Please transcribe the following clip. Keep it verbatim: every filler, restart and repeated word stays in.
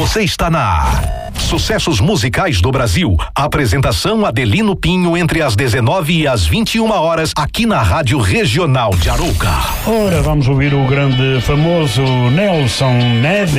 Você está na Sucessos Musicais do Brasil. Apresentação Adelino Pinho entre as dezenove e as vinte e uma horas aqui na Rádio Regional de Arouca. Ora, vamos ouvir o grande famoso Nelson Ned.